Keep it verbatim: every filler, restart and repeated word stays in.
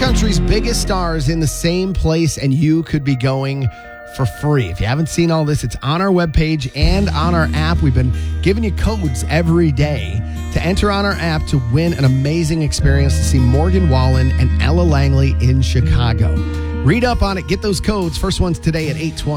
country's biggest stars in the same place, and you could be going for free. If you haven't seen all this, it's on our webpage and on our app. We've been giving you codes every day to enter on our app to win an amazing experience to see Morgan Wallen and Ella Langley in Chicago. Read up on it. Get those codes. First one's today at eight twenty.